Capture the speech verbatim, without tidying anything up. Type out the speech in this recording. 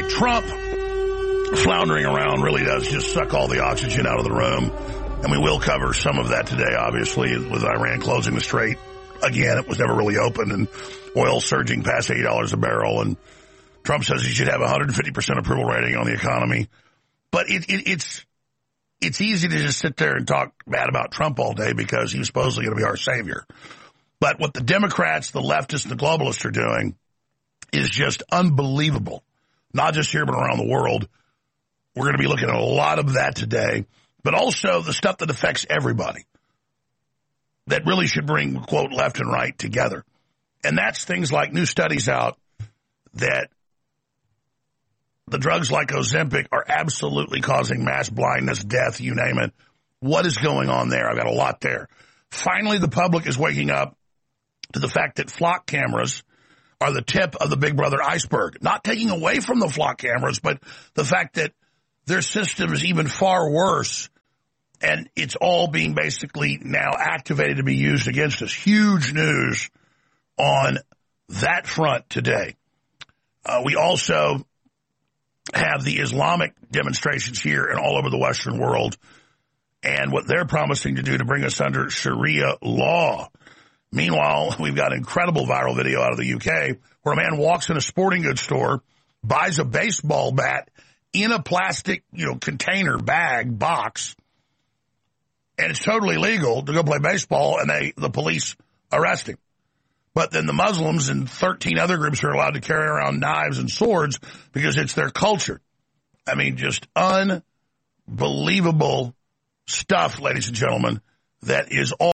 Anyway, Trump floundering around really does just suck all the oxygen out of the room. And we will cover some of that today, obviously, with Iran closing the strait. Again, it was never really open, and oil surging past eighty dollars a barrel. And Trump says he should have a one hundred fifty percent approval rating on the economy. But it, it, it's it's easy to just sit there and talk bad about Trump all day because he was supposedly going to be our savior. But what the Democrats, the leftists, and the globalists are doing is just unbelievable. Not just here, but around the world. We're going to be looking at a lot of that today, but also the stuff that affects everybody that really should bring, quote, left and right together. And that's things like new studies out that the drugs like Ozempic are absolutely causing mass blindness, death, you name it. What is going on there? I've got a lot there. Finally, the public is waking up to the fact that flock cameras are the tip of the Big Brother iceberg. Not taking away from the flock cameras, but the fact that their system is even far worse, and it's all being basically now activated to be used against us. Huge news on that front today. Uh, we also have the Islamic demonstrations here and all over the Western world and what they're promising to do to bring us under Sharia law. Meanwhile, we've got an incredible viral video out of the U K where a man walks in a sporting goods store, buys a baseball bat in a plastic, you know, container, bag, box, and it's totally legal to go play baseball, and they the police arrest him. But then the Muslims and thirteen other groups are allowed to carry around knives and swords because it's their culture. I mean, just unbelievable stuff, ladies and gentlemen, that is all